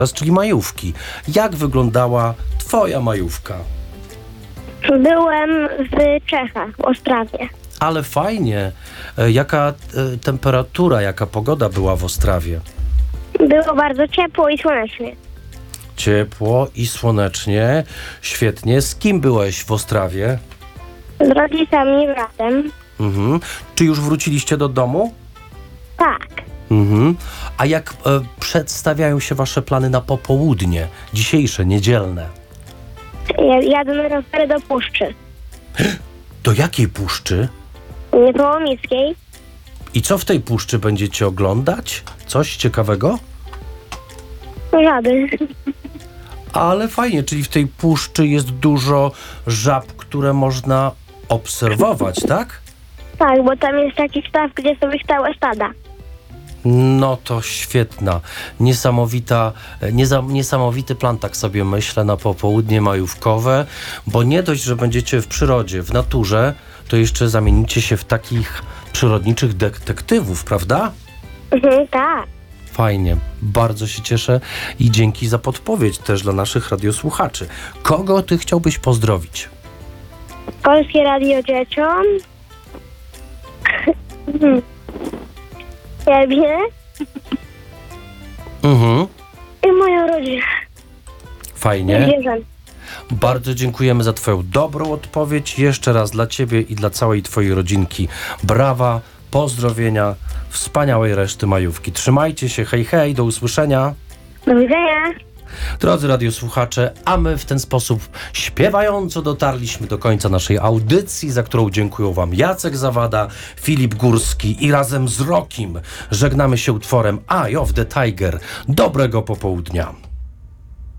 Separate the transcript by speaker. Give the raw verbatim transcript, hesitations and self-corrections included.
Speaker 1: czyli majówki. Jak wyglądała twoja majówka?
Speaker 2: Byłem w Czechach, w Ostrawie.
Speaker 1: Ale fajnie. E, Jaka e, temperatura, jaka pogoda była w Ostrawie?
Speaker 2: Było bardzo ciepło i słonecznie.
Speaker 1: Ciepło i słonecznie. Świetnie. Z kim byłeś w Ostrawie?
Speaker 2: Z rodzicami i bratem.
Speaker 1: Mhm. Czy już wróciliście do domu?
Speaker 2: Tak.
Speaker 1: Mhm. A jak e, przedstawiają się wasze plany na popołudnie, dzisiejsze, niedzielne?
Speaker 2: Ja- Jadę na rowery do puszczy.
Speaker 1: Do jakiej puszczy?
Speaker 2: Niepołomickiej.
Speaker 1: I co w tej puszczy będziecie oglądać? Coś ciekawego?
Speaker 2: Żaby.
Speaker 1: Ale fajnie, czyli w tej puszczy jest dużo żab, które można obserwować, tak?
Speaker 2: Tak, bo tam jest taki staw, gdzie są ich całe stada.
Speaker 1: No to świetna, niesamowita, nieza, niesamowity plan, tak sobie myślę, na popołudnie majówkowe, bo nie dość, że będziecie w przyrodzie, w naturze, to jeszcze zamienicie się w takich przyrodniczych detektywów, prawda?
Speaker 2: Mhm, tak.
Speaker 1: Fajnie, bardzo się cieszę i dzięki za podpowiedź też dla naszych radiosłuchaczy. Kogo ty chciałbyś pozdrowić?
Speaker 2: Polskie Radio dzieciom. Mhm. Ciebie
Speaker 1: Mhm,
Speaker 2: i moją rodzinę.
Speaker 1: fajnie.
Speaker 2: Zwierzęta.
Speaker 1: Bardzo dziękujemy za twoją dobrą odpowiedź. Jeszcze raz dla ciebie i dla całej twojej rodzinki brawa, pozdrowienia, wspaniałej reszty majówki. Trzymajcie się, hej, hej, do usłyszenia.
Speaker 2: Do widzenia.
Speaker 1: Drodzy radiosłuchacze, a my w ten sposób śpiewająco dotarliśmy do końca naszej audycji, za którą dziękuję wam Jacek Zawada, Filip Górski i razem z Rokim żegnamy się utworem Eye of the Tiger. Dobrego popołudnia.